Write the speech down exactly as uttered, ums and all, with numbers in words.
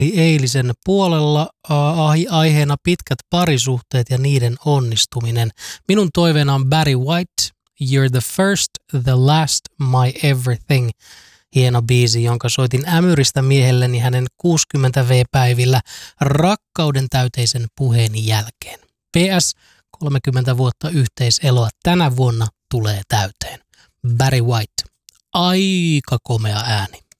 Eilisen puolella aiheena pitkät parisuhteet ja niiden onnistuminen. Minun toiveena on Barry White, You're the First, the Last, My Everything. Hieno biisi, jonka soitin ämyristä miehelleni hänen kuusikymmentä vuotispäivillä rakkauden täyteisen puheeni jälkeen. P S. kolmekymmentä vuotta yhteiseloa tänä vuonna tulee täyteen. Barry White. Aika komea ääni.